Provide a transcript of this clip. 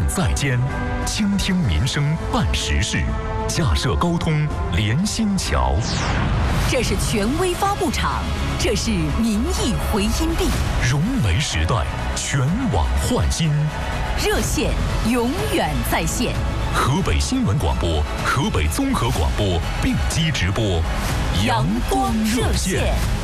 在肩，倾听民生办实事，架设沟通连心桥。 这是权威发布场，这是民意回音壁。 融媒时代，全网焕新， 热线永远在线。 河北新闻广播、河北综合广播并机直播， 阳光热线。